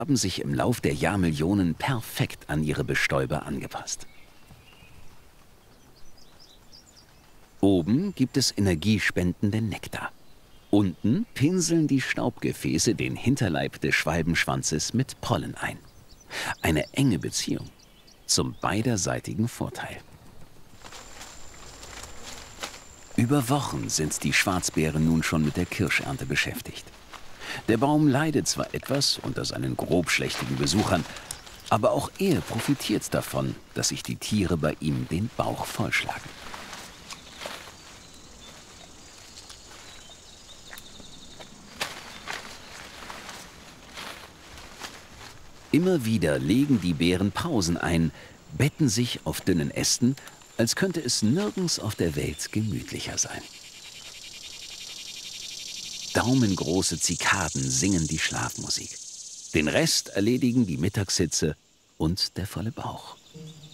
haben sich im Lauf der Jahrmillionen perfekt an ihre Bestäuber angepasst. Oben gibt es energiespendenden Nektar. Unten pinseln die Staubgefäße den Hinterleib des Schwalbenschwanzes mit Pollen ein. Eine enge Beziehung zum beiderseitigen Vorteil. Über Wochen sind die Schwarzbären nun schon mit der Kirschernte beschäftigt. Der Baum leidet zwar etwas unter seinen grobschlächtigen Besuchern, aber auch er profitiert davon, dass sich die Tiere bei ihm den Bauch vollschlagen. Immer wieder legen die Bären Pausen ein, betten sich auf dünnen Ästen, als könnte es nirgends auf der Welt gemütlicher sein. Daumengroße Zikaden singen die Schlafmusik. Den Rest erledigen die Mittagshitze und der volle Bauch.